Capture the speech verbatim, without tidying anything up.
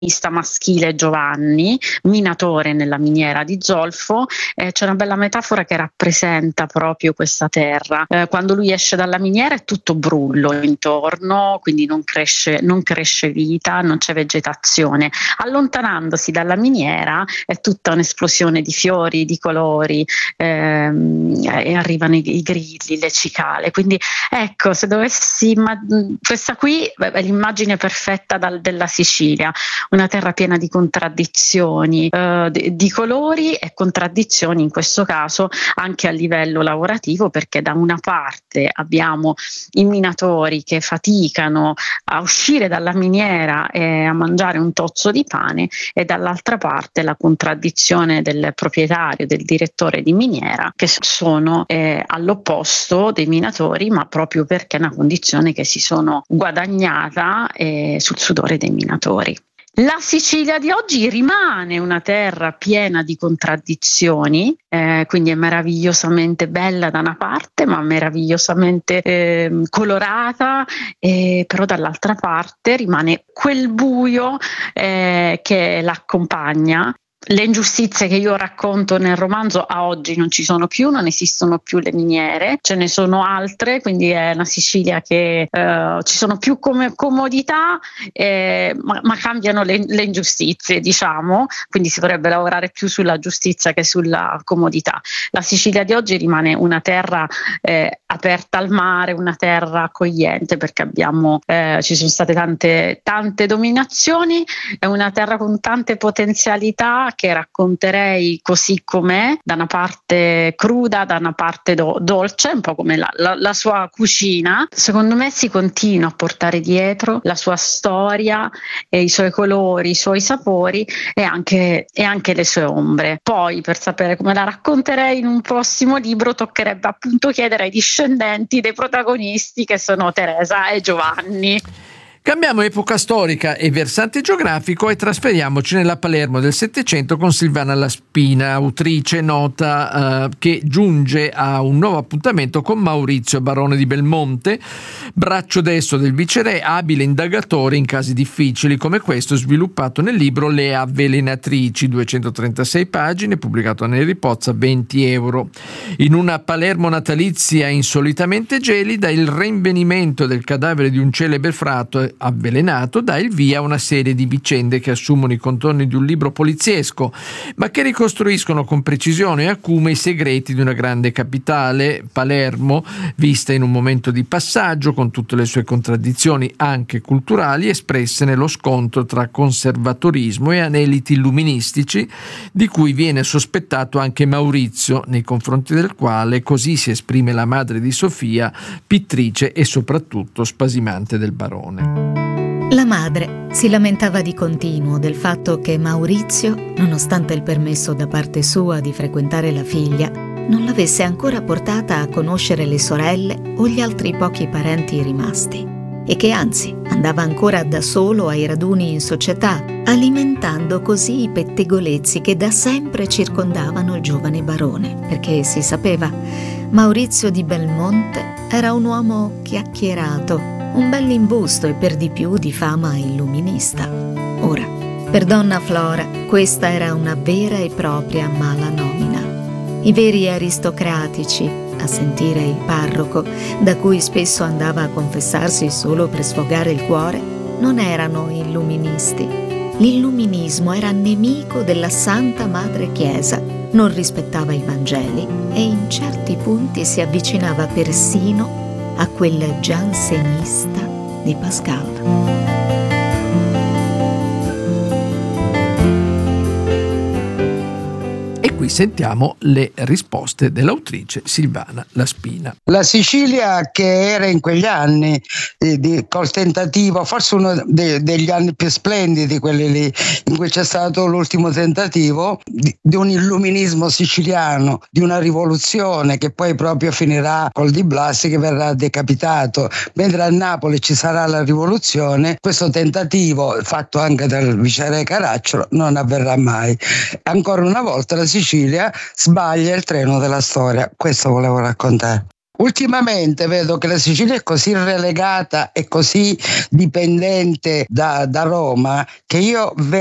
maschile Giovanni, minatore nella miniera di Zolfo. Eh, c'è una bella metafora che rappresenta proprio questa terra. Eh, quando lui esce dalla miniera è tutto brullo intorno, quindi non cresce, non cresce vita, non c'è vegetazione. Allontanandosi dalla miniera è tutta un'esplosione di fiori, di colori, ehm, e arrivano i, i grilli, le cicale. Quindi ecco, se dovessi questa qui è l'immagine perfetta dal, della Sicilia, una terra piena di contraddizioni, eh, di, di colori e contraddizioni in questo caso anche a livello lavorativo, perché da una parte abbiamo i minatori che faticano a uscire dalla miniera e a mangiare un tozzo di pane, e dall'altra parte la contraddizione del proprietario, del direttore di miniera, che sono eh, all'opposto dei minatori, ma proprio perché è una condizione che si sono guadagnata eh, sul sudore dei minatori. La Sicilia di oggi rimane una terra piena di contraddizioni, eh, quindi è meravigliosamente bella da una parte, ma meravigliosamente eh, colorata, eh, però dall'altra parte rimane quel buio eh, che l'accompagna. Le ingiustizie che io racconto nel romanzo a oggi non ci sono più, non esistono più le miniere, ce ne sono altre, quindi è una Sicilia che eh, ci sono più com- comodità, eh, ma, ma cambiano le, le ingiustizie, diciamo, quindi si dovrebbe lavorare più sulla giustizia che sulla comodità. La Sicilia di oggi rimane una terra eh, aperta al mare, una terra accogliente, perché abbiamo eh, ci sono state tante, tante dominazioni, è una terra con tante potenzialità che racconterei così com'è, da una parte cruda, da una parte do- dolce, un po' come la, la, la sua cucina. Secondo me si continua a portare dietro la sua storia, e i suoi colori, i suoi sapori e anche, e anche le sue ombre. Poi, per sapere come la racconterei in un prossimo libro, toccherebbe appunto chiedere ai discendenti dei protagonisti, che sono Teresa e Giovanni. Cambiamo epoca storica e versante geografico e trasferiamoci nella Palermo del Settecento con Silvana Laspina, autrice nota eh, che giunge a un nuovo appuntamento con Maurizio, barone di Belmonte, braccio destro del viceré, abile indagatore in casi difficili come questo, sviluppato nel libro Le avvelenatrici, duecentotrentasei pagine, pubblicato a Neri Pozza, venti euro. In una Palermo natalizia insolitamente gelida, il rinvenimento del cadavere di un celebre frate avvelenato dà il via a una serie di vicende che assumono i contorni di un libro poliziesco, ma che ricostruiscono con precisione e acume i segreti di una grande capitale, Palermo, vista in un momento di passaggio con tutte le sue contraddizioni anche culturali espresse nello scontro tra conservatorismo e aneliti illuministici, di cui viene sospettato anche Maurizio, nei confronti del quale così si esprime la madre di Sofia, pittrice e soprattutto spasimante del barone. La madre si lamentava di continuo del fatto che Maurizio, nonostante il permesso da parte sua di frequentare la figlia, non l'avesse ancora portata a conoscere le sorelle o gli altri pochi parenti rimasti, e che anzi andava ancora da solo ai raduni in società, alimentando così i pettegolezzi che da sempre circondavano il giovane barone, perché si sapeva, Maurizio di Belmonte era un uomo chiacchierato, un bell'imbusto e per di più di fama illuminista. Ora, per donna Flora, questa era una vera e propria mala nomina. I veri aristocratici, a sentire il parroco, da cui spesso andava a confessarsi solo per sfogare il cuore, non erano illuministi. L'illuminismo era nemico della Santa Madre Chiesa, non rispettava i Vangeli e in certi punti si avvicinava persino a quel giansenista di Pascal. E qui sentiamo le risposte dell'autrice Silvana Laspina. La Sicilia che era in quegli anni eh, di, col tentativo, forse uno de, degli anni più splendidi, quelli lì in cui c'è stato l'ultimo tentativo di, di un illuminismo siciliano, di una rivoluzione che poi proprio finirà col Di Blasi che verrà decapitato, mentre a Napoli ci sarà la rivoluzione. Questo tentativo fatto anche dal viceré Caracciolo non avverrà mai. Ancora una volta la Sicilia sbaglia il treno della storia. Questo volevo raccontare. Ultimamente vedo che la Sicilia è così relegata e così dipendente da, da Roma che io